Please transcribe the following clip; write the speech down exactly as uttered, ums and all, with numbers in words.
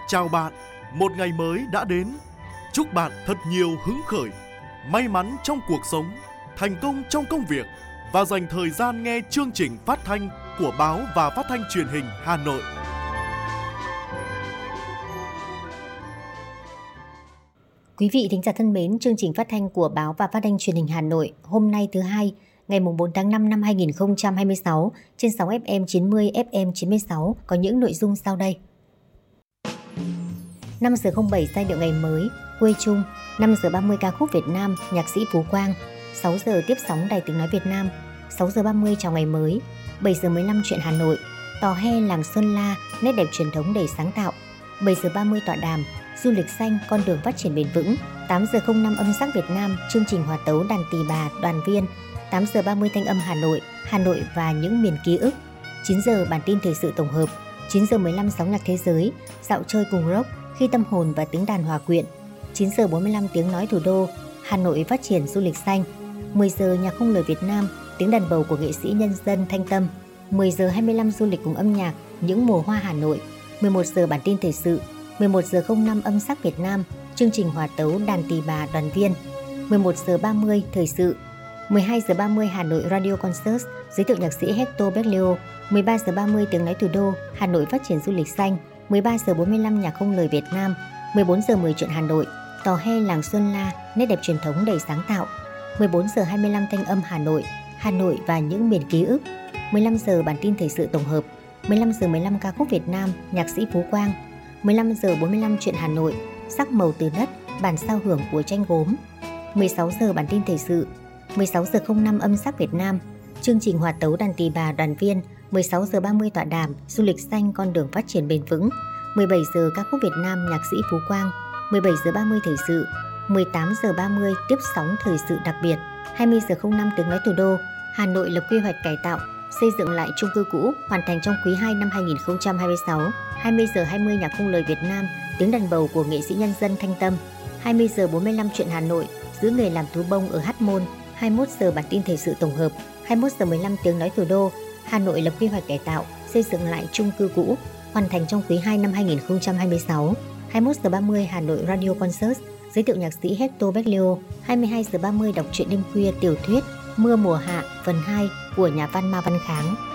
Chào bạn, một ngày mới đã đến. Chúc bạn thật nhiều hứng khởi, may mắn trong cuộc sống, thành công trong công việc và dành thời gian nghe chương trình phát thanh của Báo và Phát thanh Truyền hình Hà Nội. Quý vị thính giả thân mến, chương trình phát thanh của Báo và Phát thanh Truyền hình Hà Nội hôm nay thứ hai, ngày bốn tháng năm năm hai nghìn không trăm hai mươi sáu trên sóng ép em chín mươi, ép em chín mươi sáu có những nội dung sau đây. năm giờ không bảy giai điệu ngày mới, quê chung. Năm giờ ba mươi ca khúc Việt Nam, nhạc sĩ Phú Quang. Sáu giờ tiếp sóng Đài Tiếng nói Việt Nam. Sáu giờ ba mươi chào ngày mới. Bảy giờ mười lăm chuyện Hà Nội. Tò he làng Xuân La, nét đẹp truyền thống đầy sáng tạo. Bảy giờ ba mươi tọa đàm, du lịch xanh, con đường phát triển bền vững. Tám giờ không năm âm sắc Việt Nam, chương trình hòa tấu đàn tỳ bà, đoàn viên. Tám giờ ba mươi thanh âm Hà Nội, Hà Nội và những miền ký ức. Chín giờ bản tin thời sự tổng hợp. Chín giờ mười lăm sóng nhạc thế giới, dạo chơi cùng rock, khi tâm hồn và tiếng đàn hòa quyện. Chín giờ bốn mươi lăm tiếng nói thủ đô, Hà Nội phát triển du lịch xanh. Mười giờ nhạc không lời Việt Nam, tiếng đàn bầu của nghệ sĩ nhân dân Thanh Tâm. Mười giờ hai mươi lăm du lịch cùng âm nhạc, những mùa hoa Hà Nội. Mười một giờ bản tin thời sự. Mười một giờ không năm âm sắc Việt Nam, chương trình hòa tấu đàn tỳ bà đoàn viên. Mười một giờ ba mươi thời sự. Mười hai giờ ba mươi Hà Nội Radio Concert, giới thiệu nhạc sĩ Hector Berlioz. Mười ba giờ ba mươi tiếng nói thủ đô, Hà Nội phát triển du lịch xanh. Mười ba giờ bốn mươi lăm nhạc không lời Việt Nam. Mười bốn giờ mười chuyện Hà Nội, tò he làng Xuân La, nét đẹp truyền thống đầy sáng tạo. Mười bốn giờ hai mươi lăm thanh âm Hà Nội, Hà Nội và những miền ký ức. Mười lăm giờ bản tin thời sự tổng hợp. Mười lăm giờ mười lăm ca khúc Việt Nam, nhạc sĩ Phú Quang. Mười lăm giờ bốn mươi lăm chuyện Hà Nội, sắc màu từ đất, bản sao hưởng của tranh gốm. Mười sáu giờ bản tin thời sự. Mười sáu giờ không năm âm sắc Việt Nam, chương trình hòa tấu đàn tỳ bà đoàn viên. Mười sáu giờ ba mươi tọa đàm, du lịch xanh, con đường phát triển bền vững. Mười bảy giờ ca khúc Việt Nam, nhạc sĩ Phú Quang. Mười bảy giờ ba mươi thời sự. Mười tám giờ ba mươi tiếp sóng thời sự đặc biệt. Hai mươi giờ không năm tiếng nói thủ đô, Hà Nội lập quy hoạch cải tạo, xây dựng lại chung cư cũ, hoàn thành trong quý hai năm hai nghìn không trăm hai mươi sáu. Hai mươi giờ hai mươi nhạc không lời Việt Nam, tiếng đàn bầu của nghệ sĩ nhân dân Thanh Tâm. Hai mươi giờ bốn mươi lăm chuyện Hà Nội, giữ nghề làm thú bông ở Hóc Môn. Hai mươi mốt giờ bản tin thời sự tổng hợp. Hai mươi mốt giờ mười lăm tiếng nói thủ đô, Hà Nội lập quy hoạch cải tạo, xây dựng lại chung cư cũ, hoàn thành trong quý hai năm hai nghìn không trăm hai mươi sáu. Hai mươi mốt giờ ba mươi Hà Nội Radio Concert, giới thiệu nhạc sĩ Hector Berlioz. Hai mươi hai giờ ba mươi đọc truyện đêm khuya tiểu thuyết Mưa mùa hạ phần hai của nhà văn Ma Văn Kháng.